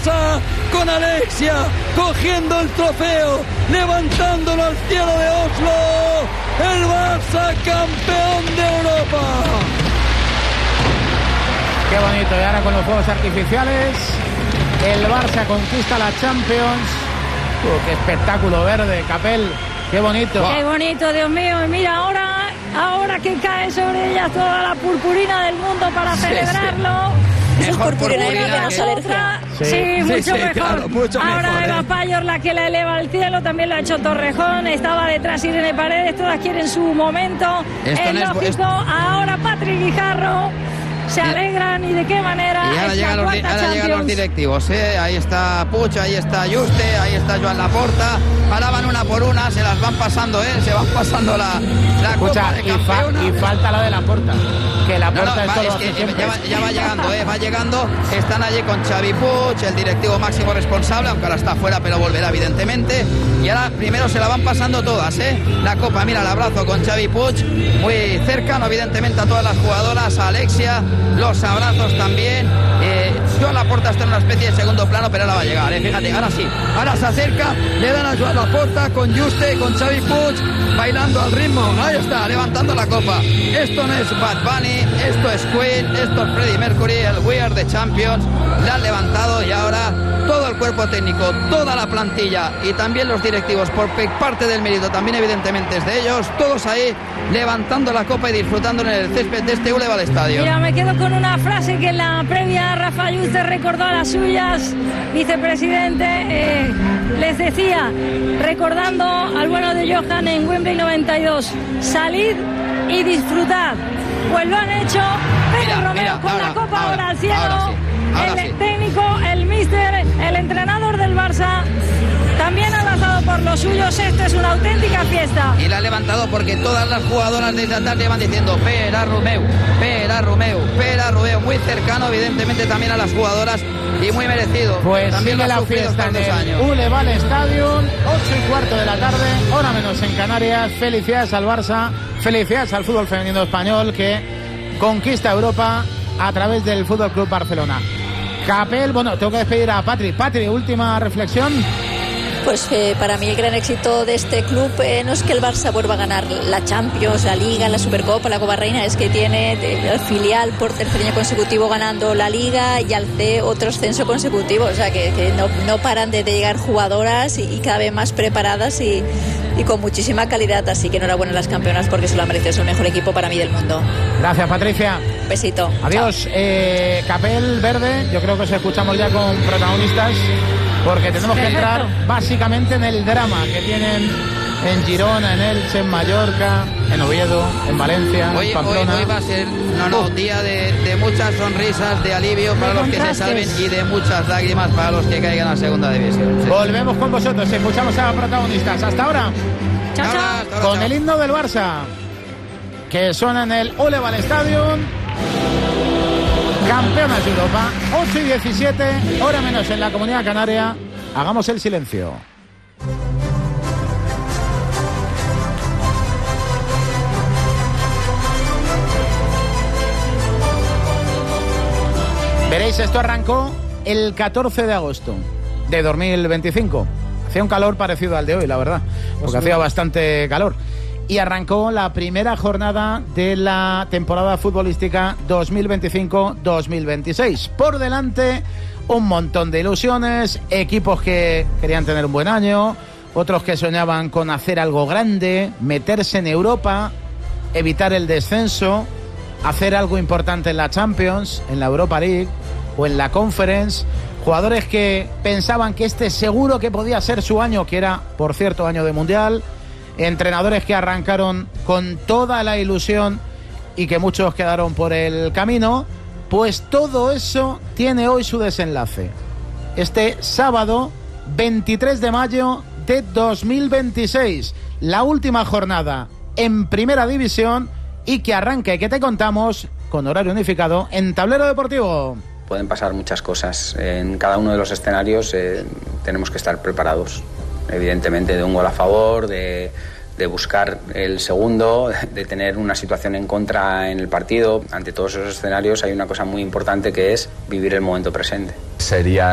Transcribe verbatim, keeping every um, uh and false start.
Barça con Alexia cogiendo el trofeo, levantándolo al cielo de Oslo. El Barça campeón de Europa. Qué bonito, y ahora con los fuegos artificiales el Barça conquista la Champions. Uh, qué espectáculo verde, Capel, qué bonito. Qué bonito, Dios mío, y mira ahora, ahora que cae sobre ella toda la purpurina del mundo para sí, celebrarlo. Sí. Mejor purpurina, purpurina que nos alergia. Sí, sí, sí, mucho sí, mejor. Claro, mucho ahora mejor, Eva ¿eh? Payor la que la eleva al cielo, también lo ha hecho Torrejón, estaba detrás Irene Paredes, todas quieren su momento. Esto es no lógico, es... ahora Patrick Guijarro. Se alegran y de qué manera. Y ahora llegan los, ahora llegan los directivos, ¿eh? Ahí está Puig, ahí está Juste, ahí está Joan Laporta. Ahora van una por una, se las van pasando, ¿eh? Se van pasando la, la Escucha, copa de y, fa, y falta la de Laporta. Que Laporta no, no, va, es, es que ya va, ya va llegando, ¿eh? Va llegando. Están allí con Xavi Puig, el directivo máximo responsable, aunque ahora está fuera, pero volverá evidentemente. Y ahora primero se la van pasando todas, ¿eh? La copa, mira el abrazo con Xavi Puig, muy cercano evidentemente a todas las jugadoras, a Alexia. Los abrazos también. eh, Joan Laporta está en una especie de segundo plano, pero ahora va a llegar, eh, fíjate, ahora sí, ahora se acerca, le dan a Joan Laporta con Juste, con Xavi Puig, bailando al ritmo, ahí está, levantando la copa. Esto no es Bad Bunny, esto es Queen, esto es Freddie Mercury, el We Are the Champions. Le han levantado y ahora todo el cuerpo técnico, toda la plantilla y también los directivos, por parte del mérito también evidentemente es de ellos, todos ahí levantando la copa y disfrutando en el césped de este Uleval Estadio. Mira, me quedo con una frase que en la previa Rafa Yuste recordó a las suyas, vicepresidente, eh, les decía, recordando al bueno de Johan en Wembley noventa y dos, salid y disfrutad. Pues lo han hecho, Pérez Romeo mira, con ahora, la copa ahora, ahora al cielo, ahora sí, ahora el sí. técnico, el míster, el entrenador del Barça, también ha lanzado por los suyos. Esto es una auténtica fiesta. Y la ha levantado porque todas las jugadoras de esta tarde van diciendo Pera Romeu, Pera Romeu, Pera Romeu, muy cercano evidentemente también a las jugadoras y muy merecido. Pues también sigue la fiesta en el Uleval Stadium, ocho y cuarto de la tarde, hora menos en Canarias. Felicidades al Barça, felicidades al fútbol femenino español que conquista Europa a través del Fútbol Club Barcelona. Capel, bueno, tengo que despedir a Patri. Patri, última reflexión. Pues eh, para mí el gran éxito de este club eh, no es que el Barça vuelva a ganar la Champions, la Liga, la Supercopa, la Copa Reina, es que tiene el filial por tercer año consecutivo ganando la Liga y al C otro ascenso consecutivo, o sea que, que no, no paran de, de llegar jugadoras y, y cada vez más preparadas y, y con muchísima calidad, así que enhorabuena a las campeonas porque se lo han merecido, es el mejor equipo para mí del mundo. Gracias, Patricia. Besito. Adiós. Eh, Capel Verde, yo creo que os escuchamos ya con protagonistas porque tenemos que entrar básicamente en el drama que tienen en Girona, en Elche, en Mallorca, en Oviedo, en Valencia, hoy, en Pamplona. Hoy, hoy va a ser no, no, día de, de muchas sonrisas, de alivio para los que se salven y de muchas lágrimas para los que caigan a segunda división. Sí. Volvemos con vosotros, escuchamos a protagonistas. Hasta ahora. Chao, chao. Hasta ahora, con chao. El himno del Barça, que suena en el Uleval Stadium. Campeonas de Europa, ocho y diecisiete, hora menos en la Comunidad Canaria. Hagamos el silencio. Veréis, esto arrancó el catorce de agosto de dos mil veinticinco. Hacía un calor parecido al de hoy, la verdad, porque hacía bastante calor. Y arrancó la primera jornada de la temporada futbolística dos mil veinticinco dos mil veintiséis. Por delante, un montón de ilusiones, equipos que querían tener un buen año, otros que soñaban con hacer algo grande, meterse en Europa, evitar el descenso, hacer algo importante en la Champions, en la Europa League o en la Conference. Jugadores que pensaban que este seguro que podía ser su año, que era, por cierto, año de Mundial. Entrenadores que arrancaron con toda la ilusión y que muchos quedaron por el camino. Pues todo eso tiene hoy su desenlace. Este sábado veintitrés de mayo de dos mil veintiséis, la última jornada en Primera División y que arranca y que te contamos con horario unificado en Tablero Deportivo. Pueden pasar muchas cosas. En cada uno de los escenarios eh, tenemos que estar preparados. Evidentemente de un gol a favor, de, de buscar el segundo, de tener una situación en contra en el partido. Ante todos esos escenarios hay una cosa muy importante que es vivir el momento presente. Sería